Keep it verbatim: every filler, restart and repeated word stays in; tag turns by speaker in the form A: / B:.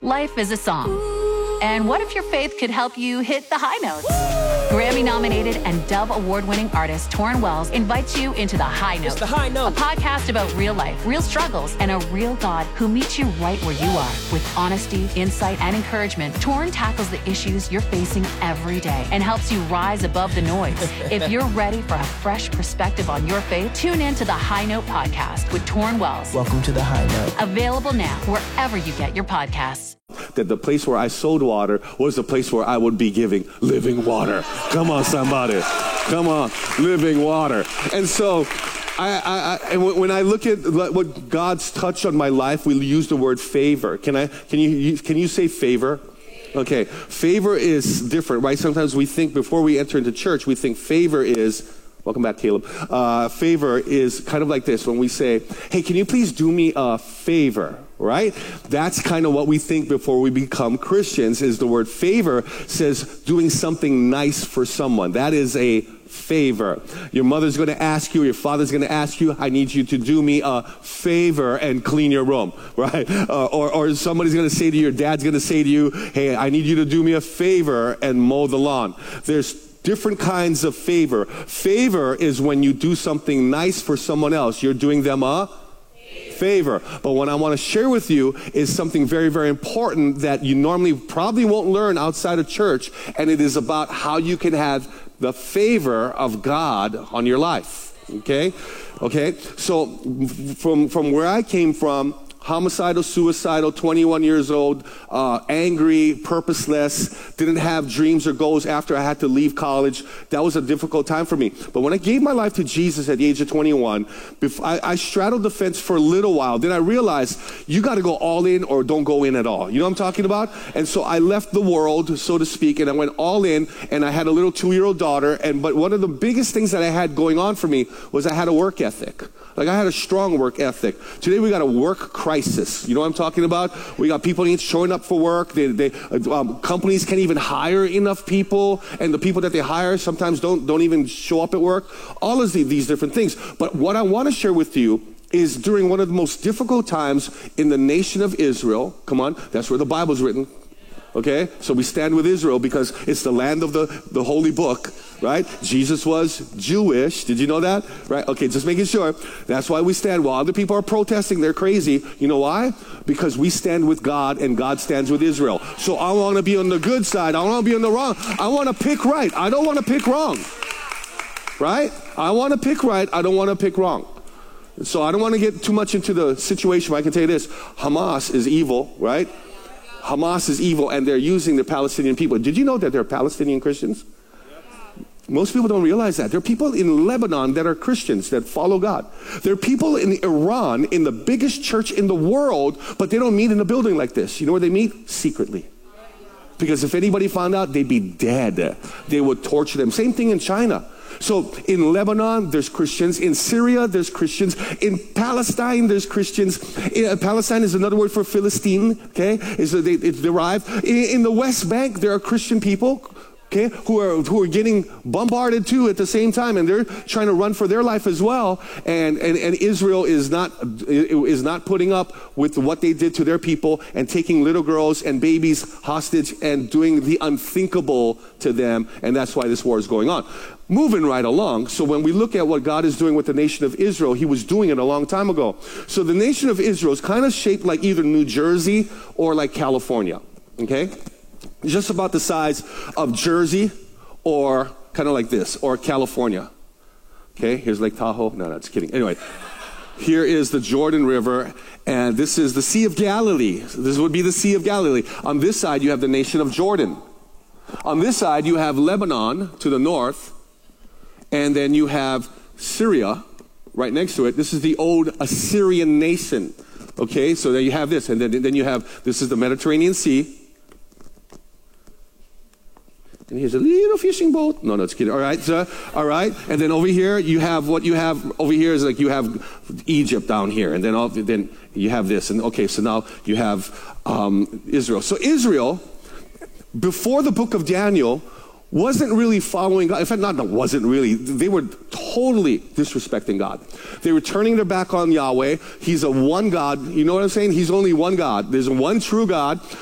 A: Life is a song. And what if your faith could help you hit the high notes? Grammy-nominated and Dove Award-winning artist Torrin Wells invites you into The High Note.
B: It's The High Note.
A: A podcast about real life, real struggles, and a real God who meets you right where you are. With honesty, insight, and encouragement, Torrin tackles the issues you're facing every day and helps you rise above the noise. If you're ready for a fresh perspective on your faith, tune in to The High Note podcast with Torrin Wells.
B: Welcome to The High Note.
A: Available now wherever you get your podcasts.
C: That the place where I sold water was the place where I would be giving living water. Come on, somebody. Come on, living water. And so I, I, I, and when I look at what God's touched on my life, we use the word favor. Can I? Can you? Can you say favor? Okay, favor is different, right? Sometimes we think before we enter into church, we think favor is. Welcome back, Caleb. Uh, favor is kind of like this when we say, "Hey, can you please do me a favor?" Right? That's kind of what we think before we become Christians. Is the word favor says doing something nice for someone. That is a favor. Your mother's going to ask you, your father's going to ask you, I need you to do me a favor and clean your room, right? Uh, or, or somebody's going to say to you, your dad's going to say to you, hey, I need you to do me a favor and mow the lawn. There's different kinds of favor. Favor is when you do something nice for someone else. You're doing them a favor. But what I want to share with you is something very, very important that you normally probably won't learn outside of church, and it is about how you can have the favor of God on your life. Okay? Okay? So from, from where I came from, homicidal, suicidal, twenty-one years old, uh, angry, purposeless, didn't have dreams or goals after I had to leave college. That was a difficult time for me. But when I gave my life to Jesus at the age of twenty-one, before, I, I straddled the fence for a little while. Then I realized you got to go all in or don't go in at all. You know what I'm talking about? And so I left the world, so to speak, and I went all in, and I had a little two-year-old daughter. And but one of the biggest things that I had going on for me was I had a work ethic. Like I had a strong work ethic. Today we got a work crisis. You know what I'm talking about? We got people ain't showing up for work. They, they, um, companies can't even hire enough people, and the people that they hire sometimes don't don't even show up at work. All of these, these different things. But what I want to share with you is during one of the most difficult times in the nation of Israel. Come on, that's where the Bible's written. Okay, so we stand with Israel because it's the land of the, the holy book, right? Jesus was Jewish. Did you know that? Right? Okay, just making sure. That's why we stand. While other people are protesting, they're crazy. You know why? Because we stand with God and God stands with Israel. So I want to be on the good side. I want to be on the wrong. I want to pick right. I don't want to pick wrong. Right? I want to pick right. I don't want to pick wrong. So I don't want to get too much into the situation, but I can tell you this. Hamas is evil, right? Hamas is evil, and they're using the Palestinian people. Did you know that there are Palestinian Christians? Most people don't realize that. There are people in Lebanon that are Christians, that follow God. There are people in Iran, in the biggest church in the world, but they don't meet in a building like this. You know where they meet? Secretly. Because if anybody found out, they'd be dead. They would torture them. Same thing in China. So in Lebanon, there's Christians. In Syria, there's Christians. In Palestine, there's Christians. In, Palestine is another word for Philistine, okay? It's, it's derived. In, in the West Bank, there are Christian people, okay, who are who are getting bombarded too at the same time, and they're trying to run for their life as well. And and, and Israel is not is not putting up with what they did to their people and taking little girls and babies hostage and doing the unthinkable to them. And that's why this war is going on. Moving right along. So when we look at what God is doing with the nation of Israel, he was doing it a long time ago. So the nation of Israel is kind of shaped like either New Jersey or like California. Okay? Just about the size of Jersey or kind of like this, or California. Okay, here's Lake Tahoe. No, no, just kidding. Anyway, here is the Jordan River, and this is the Sea of Galilee. This would be the Sea of Galilee. On this side, you have the nation of Jordan. On this side, you have Lebanon to the north, and then you have Syria right next to it. This is the old Assyrian nation. Okay, so there you have this, and then, then you have, this is the Mediterranean Sea. And here's a little fishing boat. No, no, it's kidding. All right, sir. All right. And then over here, you have what you have over here is like you have Egypt down here. And then all, then you have this. And okay, so now you have um, Israel. So Israel, before the book of Daniel, wasn't really following God. In fact, not, no, wasn't really. They were totally disrespecting God. They were turning their back on Yahweh. He's a one God. You know what I'm saying? He's only one God. There's one true God.